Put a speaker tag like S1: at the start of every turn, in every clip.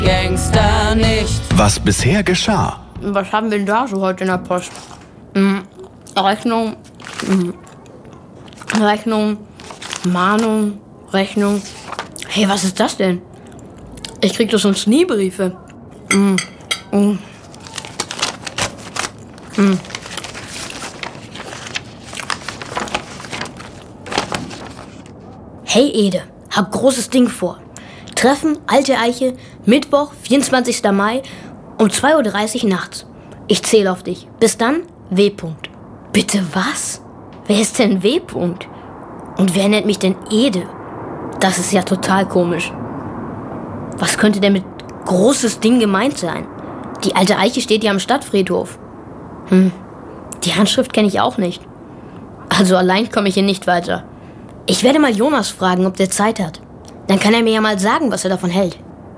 S1: Gangster nicht.
S2: Was bisher geschah.
S3: Was haben wir denn da so heute in der Post? Rechnung, Mahnung, Rechnung. Hey, was ist das denn? Ich krieg doch sonst nie Briefe. Hey Ede, hab großes Ding vor. Treffen, Alte Eiche, Mittwoch, 24. Mai um 2:30 Uhr nachts. Ich zähle auf dich. Bis dann, W. Bitte was? Wer ist denn W. Und wer nennt mich denn Ede? Das ist ja total komisch. Was könnte denn mit großes Ding gemeint sein? Die Alte Eiche steht ja am Stadtfriedhof. Die Handschrift kenne ich auch nicht. Also allein komme ich hier nicht weiter. Ich werde mal Jonas fragen, ob der Zeit hat. Dann kann er mir ja mal sagen, was er davon hält.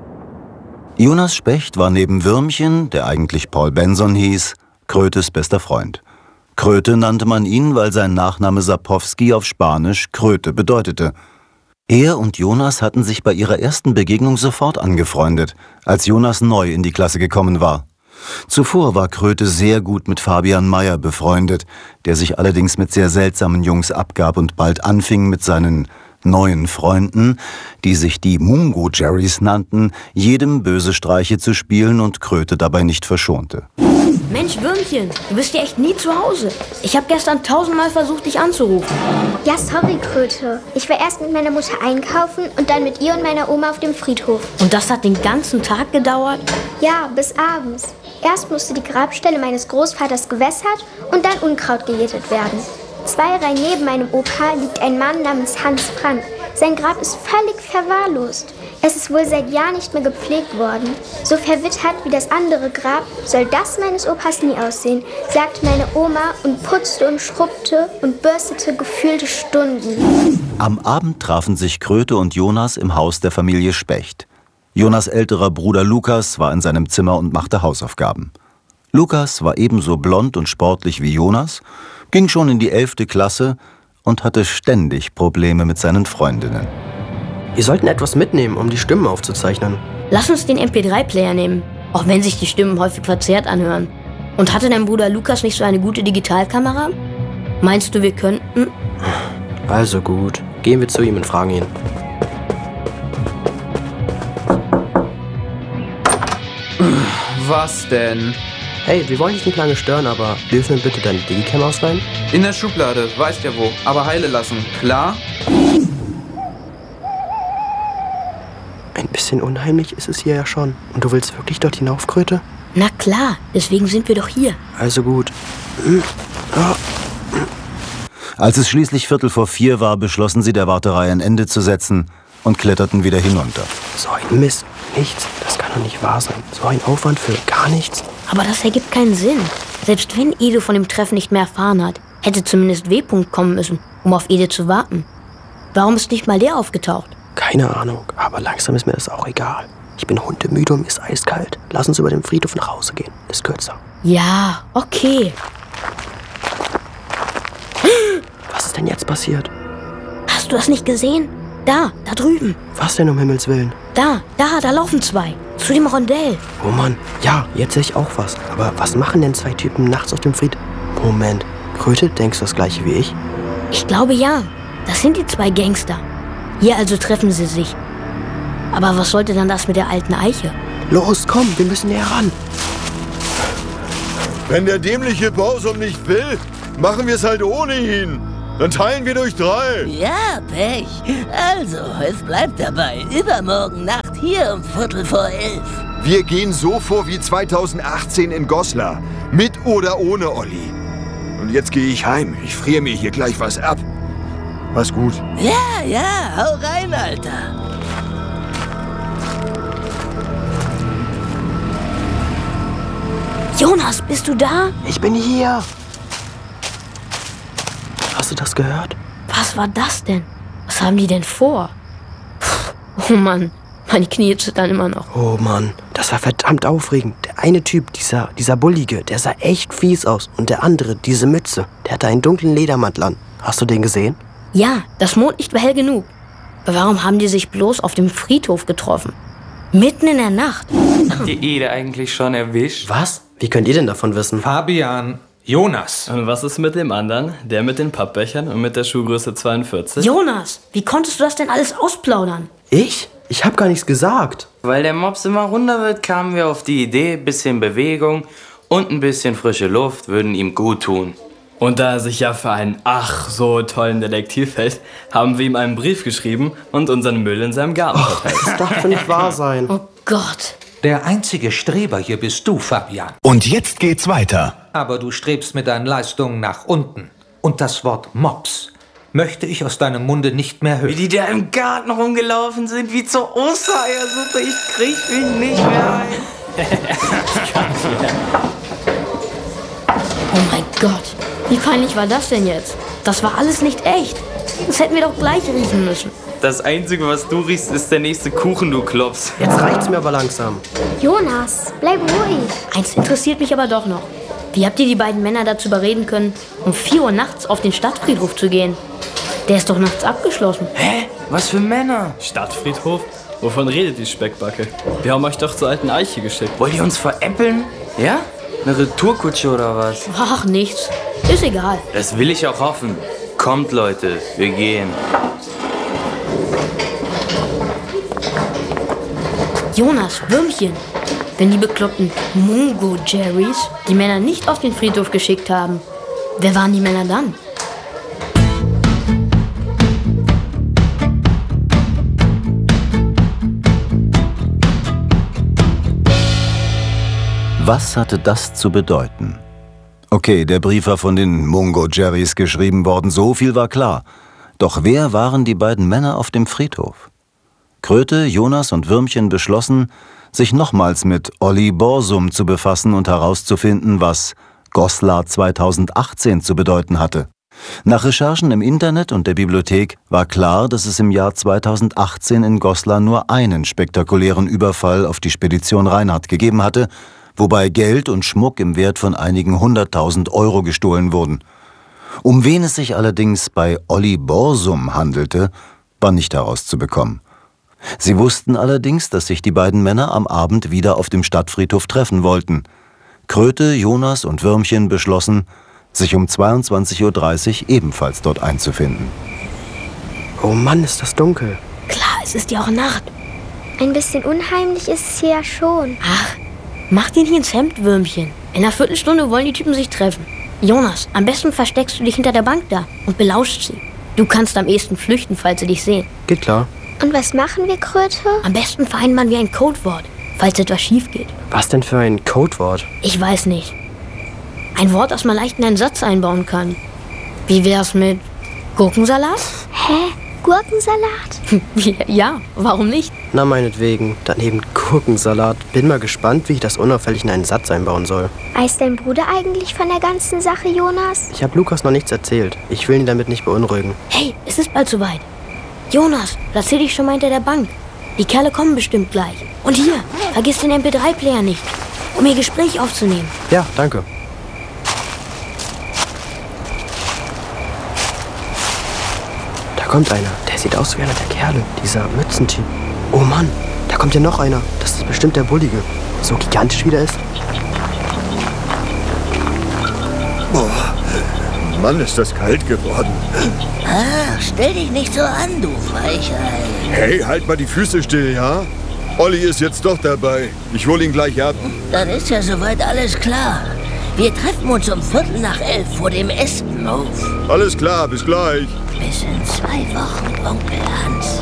S4: Jonas Specht war neben Würmchen, der eigentlich Paul Benson hieß, Krötes bester Freund. Kröte nannte man ihn, weil sein Nachname Sapowski auf Spanisch Kröte bedeutete. Er und Jonas hatten sich bei ihrer ersten Begegnung sofort angefreundet, als Jonas neu in die Klasse gekommen war. Zuvor war Kröte sehr gut mit Fabian Meyer befreundet, der sich allerdings mit sehr seltsamen Jungs abgab und bald anfing mit seinen neuen Freunden, die sich die Mungo-Jerrys nannten, jedem böse Streiche zu spielen und Kröte dabei nicht verschonte.
S3: Mensch, Würmchen, du bist ja echt nie zu Hause. Ich habe gestern 1000-mal versucht, dich anzurufen.
S5: Ja, sorry, Kröte. Ich war erst mit meiner Mutter einkaufen und dann mit ihr und meiner Oma auf dem Friedhof.
S3: Und das hat den ganzen Tag gedauert?
S5: Ja, bis abends. Erst musste die Grabstelle meines Großvaters gewässert und dann Unkraut gejätet werden. 2 Reihen neben meinem Opa liegt ein Mann namens Hans Frank. Sein Grab ist völlig verwahrlost. Es ist wohl seit Jahren nicht mehr gepflegt worden. So verwittert wie das andere Grab soll das meines Opas nie aussehen, sagte meine Oma und putzte und schrubbte und bürstete gefühlte Stunden.
S4: Am Abend trafen sich Kröte und Jonas im Haus der Familie Specht. Jonas' älterer Bruder Lukas war in seinem Zimmer und machte Hausaufgaben. Lukas war ebenso blond und sportlich wie Jonas, ging schon in die 11. Klasse und hatte ständig Probleme mit seinen Freundinnen.
S6: Wir sollten etwas mitnehmen, um die Stimmen aufzuzeichnen.
S3: Lass uns den MP3-Player nehmen, auch wenn sich die Stimmen häufig verzerrt anhören. Und hatte dein Bruder Lukas nicht so eine gute Digitalkamera? Meinst du, wir könnten?
S6: Also gut, gehen wir zu ihm und fragen ihn.
S7: Was denn?
S6: Hey, wir wollen dich nicht lange stören, aber dürfen wir bitte deine Digicam ausleihen?
S7: In der Schublade, weißt ja wo, aber heile lassen, klar?
S6: Ein bisschen unheimlich ist es hier ja schon. Und du willst wirklich dort hinauf, Kröte?
S3: Na klar, deswegen sind wir doch hier.
S6: Also gut.
S4: Als es schließlich 3:45 war, beschlossen sie, der Warterei ein Ende zu setzen und kletterten wieder hinunter.
S6: So ein Mist. Nichts. Das kann doch nicht wahr sein. So ein Aufwand für gar nichts.
S3: Aber das ergibt keinen Sinn. Selbst wenn Ede von dem Treffen nicht mehr erfahren hat, hätte zumindest W. kommen müssen, um auf Ede zu warten. Warum ist nicht mal der aufgetaucht?
S6: Keine Ahnung, aber langsam ist mir das auch egal. Ich bin hundemüde und mir ist eiskalt. Lass uns über den Friedhof nach Hause gehen. Ist kürzer.
S3: Ja, okay.
S6: Was ist denn jetzt passiert?
S3: Hast du das nicht gesehen? Da drüben.
S6: Was denn um Himmels Willen?
S3: Da laufen 2. Zu dem Rondell.
S6: Oh Mann, ja, jetzt sehe ich auch was. Aber was machen denn 2 Typen nachts auf dem Friedhof? Moment, Kröte, denkst du das gleiche wie ich?
S3: Ich glaube ja. Das sind die 2 Gangster. Hier also treffen sie sich. Aber was sollte dann das mit der alten Eiche?
S6: Los, komm, wir müssen näher ran.
S8: Wenn der dämliche Bausum nicht will, machen wir es halt ohne ihn. Dann teilen wir durch 3.
S1: Ja, Pech. Also, es bleibt dabei. Übermorgen Nacht hier um 11:15.
S8: Wir gehen so vor wie 2018 in Goslar. Mit oder ohne Olli. Und jetzt gehe ich heim. Ich friere mir hier gleich was ab. Mach's gut.
S1: Ja, hau rein, Alter.
S3: Jonas, bist du da?
S6: Ich bin hier. Hast du das gehört?
S3: Was war das denn? Was haben die denn vor? Oh Mann, meine Knie zittern immer noch.
S6: Oh Mann, das war verdammt aufregend. Der eine Typ, dieser Bullige, der sah echt fies aus. Und der andere, diese Mütze, der hatte einen dunklen Ledermantel an. Hast du den gesehen?
S3: Ja, das Mondlicht war hell genug. Aber warum haben die sich bloß auf dem Friedhof getroffen? Mitten in der Nacht.
S2: Habt ihr Ede eigentlich schon erwischt?
S6: Was? Wie könnt ihr denn davon wissen?
S9: Fabian, Jonas.
S10: Und was ist mit dem anderen? Der mit den Pappbechern und mit der Schuhgröße 42?
S3: Jonas, wie konntest du das denn alles ausplaudern?
S6: Ich? Ich hab gar nichts gesagt.
S2: Weil der Mops immer runder wird, kamen wir auf die Idee, bisschen Bewegung und ein bisschen frische Luft würden ihm gut tun.
S10: Und da er sich ja für einen ach so tollen Detektiv hält, haben wir ihm einen Brief geschrieben und unseren Müll in seinem Garten verteilt.
S6: Das darf doch nicht wahr sein.
S3: Oh Gott.
S9: Der einzige Streber hier bist du, Fabian.
S11: Und jetzt geht's weiter.
S9: Aber du strebst mit deinen Leistungen nach unten. Und das Wort Mops möchte ich aus deinem Munde nicht mehr
S2: Wie
S9: hören.
S2: die da im Garten rumgelaufen sind, wie zur Ostereiersuppe. Ich krieg mich nicht mehr ein.
S3: Oh mein Gott. Wie peinlich war das denn jetzt? Das war alles nicht echt. Das hätten wir doch gleich riechen müssen.
S2: Das Einzige, was du riechst, ist der nächste Kuchen, du Klops.
S6: Jetzt reicht's mir aber langsam.
S5: Jonas, bleib ruhig.
S3: Eins interessiert mich aber doch noch. Wie habt ihr die beiden Männer dazu überreden können, um 4 Uhr nachts auf den Stadtfriedhof zu gehen? Der ist doch nachts abgeschlossen.
S2: Hä? Was für Männer?
S10: Stadtfriedhof? Wovon redet die Speckbacke? Wir haben euch doch zur alten Eiche geschickt.
S2: Wollt ihr uns veräppeln? Ja? Eine Retourkutsche oder was?
S3: Ach, nichts. Ist egal.
S2: Das will ich auch hoffen. Kommt, Leute, wir gehen.
S3: Jonas, Würmchen. Wenn die bekloppten Mungo-Jerrys die Männer nicht auf den Friedhof geschickt haben, wer waren die Männer dann?
S4: Was hatte das zu bedeuten? Okay, der Brief war von den Mungo-Jerrys geschrieben worden, so viel war klar. Doch wer waren die beiden Männer auf dem Friedhof? Kröte, Jonas und Würmchen beschlossen, sich nochmals mit Olli Borsum zu befassen und herauszufinden, was Goslar 2018 zu bedeuten hatte. Nach Recherchen im Internet und der Bibliothek war klar, dass es im Jahr 2018 in Goslar nur einen spektakulären Überfall auf die Spedition Reinhardt gegeben hatte, wobei Geld und Schmuck im Wert von einigen 100.000 Euro gestohlen wurden. Um wen es sich allerdings bei Olli Borsum handelte, war nicht herauszubekommen. Sie wussten allerdings, dass sich die beiden Männer am Abend wieder auf dem Stadtfriedhof treffen wollten. Kröte, Jonas und Würmchen beschlossen, sich um 22:30 Uhr ebenfalls dort einzufinden.
S6: Oh Mann, ist das dunkel.
S3: Klar, es ist ja auch Nacht.
S5: Ein bisschen unheimlich ist es hier ja schon.
S3: Ach, mach dir nicht ins Hemd, Würmchen. In einer Viertelstunde wollen die Typen sich treffen. Jonas, am besten versteckst du dich hinter der Bank da und belauschst sie. Du kannst am ehesten flüchten, falls sie dich sehen.
S6: Geht klar.
S5: Und was machen wir, Kröte?
S3: Am besten vereinbaren wir ein Codewort, falls etwas schief geht.
S6: Was denn für ein Codewort?
S3: Ich weiß nicht. Ein Wort, das man leicht in einen Satz einbauen kann. Wie wär's mit Gurkensalat?
S5: Hä? Gurkensalat?
S3: Ja, warum nicht?
S6: Na meinetwegen, daneben Gurkensalat. Bin mal gespannt, wie ich das unauffällig in einen Satz einbauen soll.
S5: Weiß dein Bruder eigentlich von der ganzen Sache, Jonas?
S6: Ich habe Lukas noch nichts erzählt. Ich will ihn damit nicht beunruhigen.
S3: Hey, es ist bald soweit. Jonas, platzier dich schon mal hinter der Bank. Die Kerle kommen bestimmt gleich. Und hier, vergiss den MP3-Player nicht, um ihr Gespräch aufzunehmen.
S6: Ja, danke. Da kommt einer. Der sieht aus wie einer der Kerle. Dieser Mützentyp. Oh Mann, da kommt ja noch einer. Das ist bestimmt der Bullige. So gigantisch wie der ist.
S8: Boah, Mann, ist das kalt geworden.
S1: Ah, stell dich nicht so an, du Weichei.
S8: Hey, halt mal die Füße still, ja? Olli ist jetzt doch dabei. Ich hol ihn gleich ab.
S1: Dann ist ja soweit alles klar. Wir treffen uns um 11:15 vor dem Espenhof.
S8: Alles klar, bis gleich.
S1: Bis in 2 Wochen, Onkel Hans.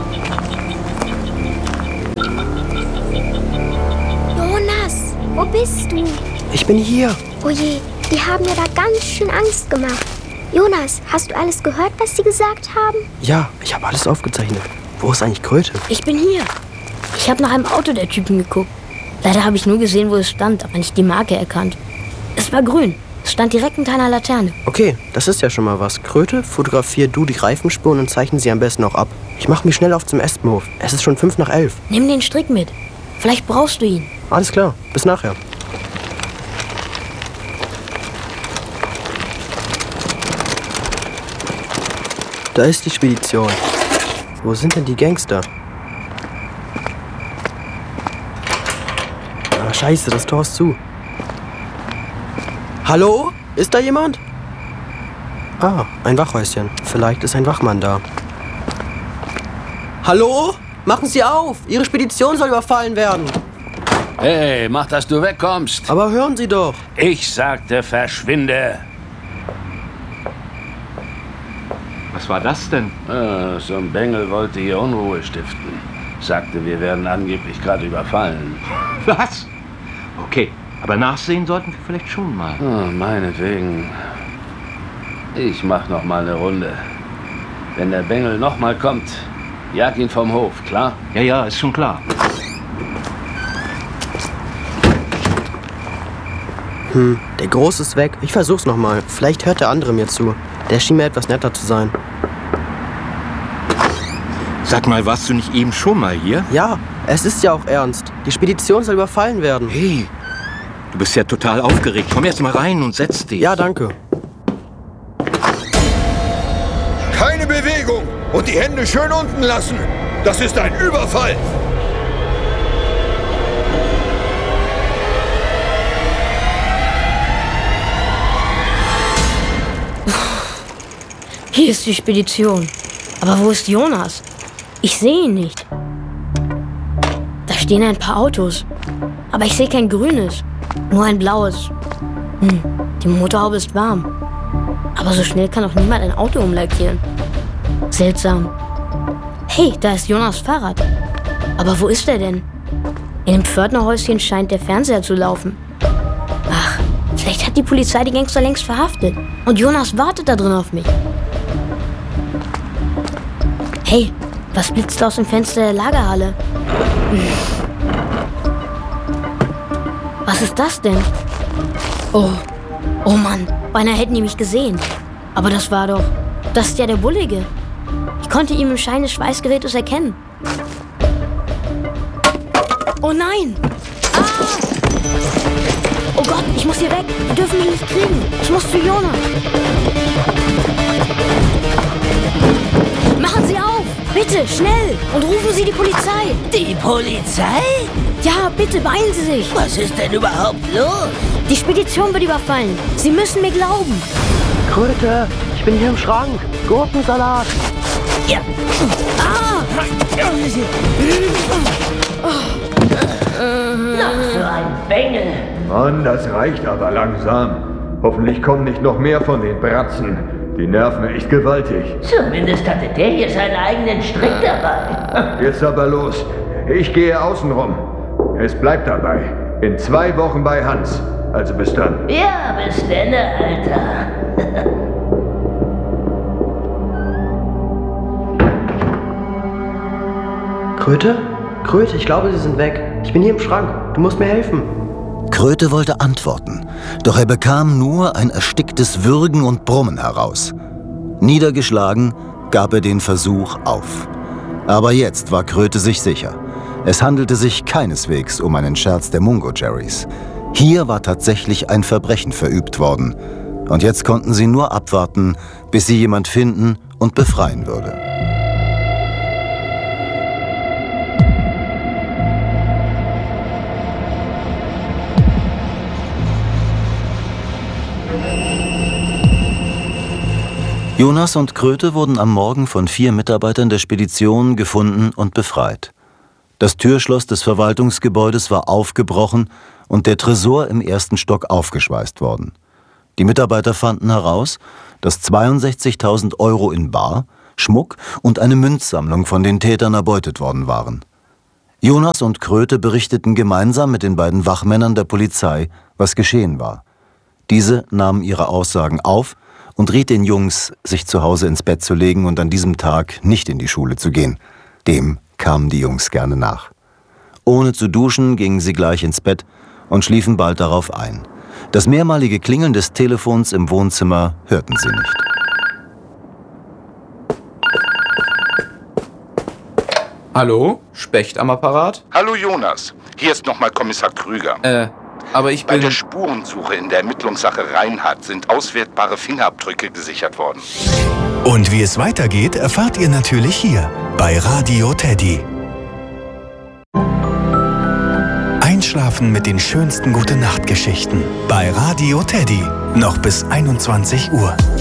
S5: Jonas, wo bist du?
S6: Ich bin hier.
S5: Oh je, die haben mir da ganz schön Angst gemacht. Jonas, hast du alles gehört, was sie gesagt haben?
S6: Ja, ich habe alles aufgezeichnet. Wo ist eigentlich Kröte?
S3: Ich bin hier. Ich habe nach einem Auto der Typen geguckt. Leider habe ich nur gesehen, wo es stand, aber nicht die Marke erkannt. Es war grün. Es stand direkt unter einer Laterne.
S6: Okay, das ist ja schon mal was. Kröte, fotografier du die Reifenspuren und zeichne sie am besten auch ab. Ich mache mich schnell auf zum Espenhof. Es ist schon 11:05.
S3: Nimm den Strick mit. Vielleicht brauchst du ihn.
S6: Alles klar, bis nachher. Da ist die Spedition. Wo sind denn die Gangster? Scheiße, das Tor ist zu. Hallo? Ist da jemand? Ah, ein Wachhäuschen. Vielleicht ist ein Wachmann da. Hallo? Machen Sie auf! Ihre Spedition soll überfallen werden.
S11: Hey, mach, dass du wegkommst.
S6: Aber hören Sie doch.
S11: Ich sagte, verschwinde.
S12: Was war das denn?
S11: So ein Bengel wollte hier Unruhe stiften. Sagte, wir werden angeblich gerade überfallen.
S12: Was? Okay, aber nachsehen sollten wir vielleicht schon mal.
S11: Meinetwegen. Ich mach noch mal eine Runde. Wenn der Bengel noch mal kommt, jag ihn vom Hof, klar?
S12: Ja, ist schon klar.
S6: Der Groß ist weg. Ich versuch's noch mal. Vielleicht hört der andere mir zu. Der schien mir etwas netter zu sein.
S12: Sag mal, warst du nicht eben schon mal hier?
S6: Ja, es ist ja auch ernst. Die Spedition soll überfallen werden.
S12: Hey, du bist ja total aufgeregt. Komm erst mal rein und setz dich.
S6: Ja, danke.
S8: Keine Bewegung und die Hände schön unten lassen. Das ist ein Überfall.
S3: Hier ist die Spedition. Aber wo ist Jonas? Ich sehe ihn nicht. Da stehen ein paar Autos. Aber ich sehe kein grünes. Nur ein blaues. Die Motorhaube ist warm. Aber so schnell kann doch niemand ein Auto umlackieren. Seltsam. Hey, da ist Jonas' Fahrrad. Aber wo ist er denn? In dem Pförtnerhäuschen scheint der Fernseher zu laufen. Ach, vielleicht hat die Polizei die Gangster längst verhaftet. Und Jonas wartet da drin auf mich. Hey, was blitzt aus dem Fenster der Lagerhalle? Was ist das denn? Oh Mann, beinahe hätten die mich gesehen. Aber das ist ja der Bullige. Ich konnte ihn im Schein des Schweißgerätes erkennen. Oh nein! Oh Gott, ich muss hier weg. Wir dürfen ihn nicht kriegen. Ich muss zu Jonas. Machen Sie auf! Bitte, schnell! Und rufen Sie die Polizei!
S1: Die Polizei?
S3: Ja, bitte, beeilen Sie sich!
S1: Was ist denn überhaupt los?
S3: Die Spedition wird überfallen. Sie müssen mir glauben.
S6: Kröte, ich bin hier im Schrank. Gurkensalat.
S1: Ja. Noch so ein Bengel.
S8: Mann, das reicht aber langsam. Hoffentlich kommen nicht noch mehr von den Bratzen. Die nerven echt gewaltig.
S1: Zumindest hatte der hier seinen eigenen Strick dabei.
S8: Jetzt aber los. Ich gehe außen rum. Es bleibt dabei. In 2 Wochen bei Hans. Also bis dann.
S1: Ja, bis dann, Alter.
S6: Kröte? Kröte, ich glaube, sie sind weg. Ich bin hier im Schrank. Du musst mir helfen.
S4: Kröte wollte antworten, doch er bekam nur ein ersticktes Würgen und Brummen heraus. Niedergeschlagen gab er den Versuch auf. Aber jetzt war Kröte sich sicher. Es handelte sich keineswegs um einen Scherz der Mungo-Jerrys. Hier war tatsächlich ein Verbrechen verübt worden. Und jetzt konnten sie nur abwarten, bis sie jemand finden und befreien würde. Jonas und Kröte wurden am Morgen von 4 Mitarbeitern der Spedition gefunden und befreit. Das Türschloss des Verwaltungsgebäudes war aufgebrochen und der Tresor im 1. Stock aufgeschweißt worden. Die Mitarbeiter fanden heraus, dass 62.000 Euro in bar, Schmuck und eine Münzsammlung von den Tätern erbeutet worden waren. Jonas und Kröte berichteten gemeinsam mit den beiden Wachmännern der Polizei, was geschehen war. Diese nahmen ihre Aussagen auf und riet den Jungs, sich zu Hause ins Bett zu legen und an diesem Tag nicht in die Schule zu gehen. Dem kamen die Jungs gerne nach. Ohne zu duschen gingen sie gleich ins Bett und schliefen bald darauf ein. Das mehrmalige Klingeln des Telefons im Wohnzimmer hörten sie nicht.
S7: Hallo? Specht am Apparat?
S13: Hallo Jonas, hier ist nochmal Kommissar Krüger.
S7: Aber ich bin...
S13: Bei der Spurensuche in der Ermittlungssache Reinhardt sind auswertbare Fingerabdrücke gesichert worden.
S14: Und wie es weitergeht, erfahrt ihr natürlich hier bei Radio Teddy. Einschlafen. Einschlafen mit den schönsten Gute-Nacht-Geschichten bei Radio Teddy. Noch bis 21 Uhr.